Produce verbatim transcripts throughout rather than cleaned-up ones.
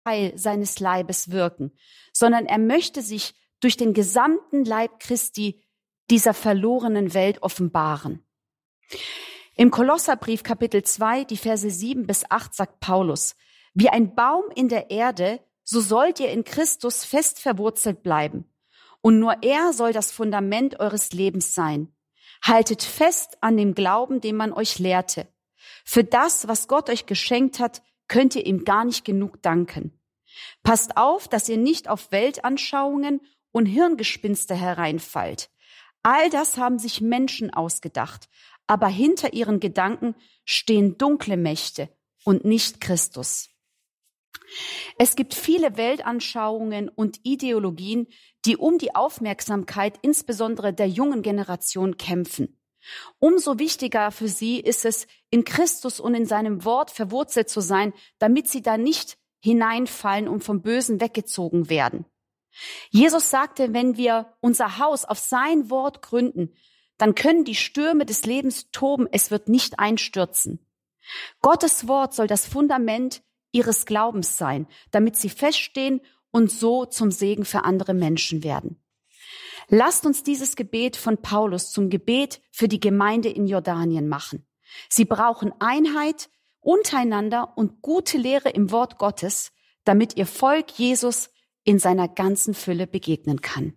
Teil seines Leibes wirken, sondern er möchte sich durch den gesamten Leib Christi dieser verlorenen Welt offenbaren. Im Kolosserbrief Kapitel zwei, die Verse sieben bis acht sagt Paulus: Wie ein Baum in der Erde, so sollt ihr in Christus fest verwurzelt bleiben. Und nur er soll das Fundament eures Lebens sein. Haltet fest an dem Glauben, den man euch lehrte. Für das, was Gott euch geschenkt hat, könnt ihr ihm gar nicht genug danken. Passt auf, dass ihr nicht auf Weltanschauungen und Hirngespinste hereinfallt. All das haben sich Menschen ausgedacht, aber hinter ihren Gedanken stehen dunkle Mächte und nicht Christus. Es gibt viele Weltanschauungen und Ideologien, die um die Aufmerksamkeit insbesondere der jungen Generation kämpfen. Umso wichtiger für sie ist es, in Christus und in seinem Wort verwurzelt zu sein, damit sie da nicht hineinfallen und vom Bösen weggezogen werden. Jesus sagte, wenn wir unser Haus auf sein Wort gründen, dann können die Stürme des Lebens toben, es wird nicht einstürzen. Gottes Wort soll das Fundament ihres Glaubens sein, damit sie feststehen und so zum Segen für andere Menschen werden. Lasst uns dieses Gebet von Paulus zum Gebet für die Gemeinde in Jordanien machen. Sie brauchen Einheit untereinander und gute Lehre im Wort Gottes, damit ihr Volk Jesus in seiner ganzen Fülle begegnen kann.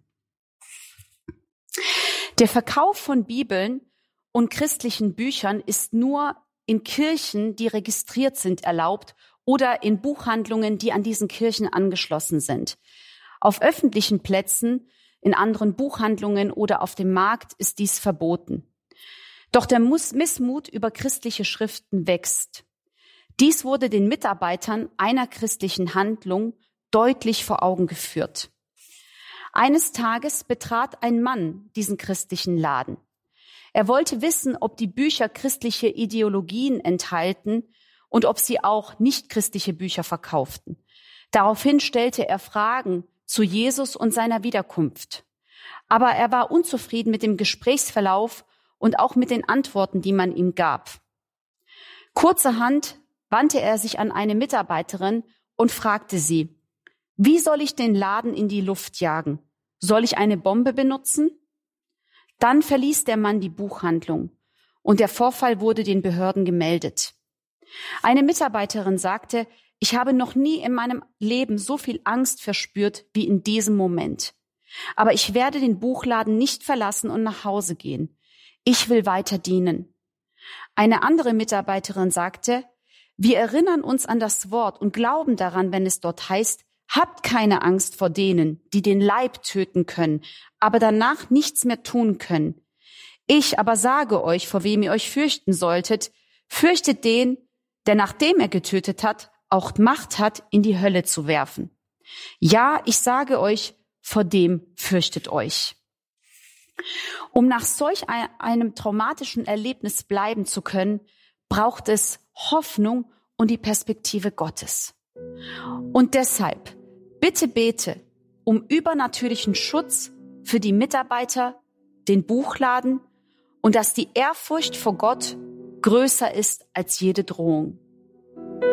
Der Verkauf von Bibeln und christlichen Büchern ist nur in Kirchen, die registriert sind, erlaubt oder in Buchhandlungen, die an diesen Kirchen angeschlossen sind. Auf öffentlichen Plätzen, in anderen Buchhandlungen oder auf dem Markt ist dies verboten. Doch der Missmut über christliche Schriften wächst. Dies wurde den Mitarbeitern einer christlichen Handlung deutlich vor Augen geführt. Eines Tages betrat ein Mann diesen christlichen Laden. Er wollte wissen, ob die Bücher christliche Ideologien enthalten und ob sie auch nicht-christliche Bücher verkauften. Daraufhin stellte er Fragen zu Jesus und seiner Wiederkunft. Aber er war unzufrieden mit dem Gesprächsverlauf und auch mit den Antworten, die man ihm gab. Kurzerhand wandte er sich an eine Mitarbeiterin und fragte sie: Wie soll ich den Laden in die Luft jagen? Soll ich eine Bombe benutzen? Dann verließ der Mann die Buchhandlung und der Vorfall wurde den Behörden gemeldet. Eine Mitarbeiterin sagte: Ich habe noch nie in meinem Leben so viel Angst verspürt wie in diesem Moment. Aber ich werde den Buchladen nicht verlassen und nach Hause gehen. Ich will weiter dienen. Eine andere Mitarbeiterin sagte: Wir erinnern uns an das Wort und glauben daran, wenn es dort heißt: Habt keine Angst vor denen, die den Leib töten können, aber danach nichts mehr tun können. Ich aber sage euch, vor wem ihr euch fürchten solltet: Fürchtet den, der nachdem er getötet hat, auch Macht hat, in die Hölle zu werfen. Ja, ich sage euch, vor dem fürchtet euch. Um nach solch einem traumatischen Erlebnis bleiben zu können, braucht es Hoffnung und die Perspektive Gottes. Und deshalb, bitte bete um übernatürlichen Schutz für die Mitarbeiter, den Buchladen und dass die Ehrfurcht vor Gott größer ist als jede Drohung.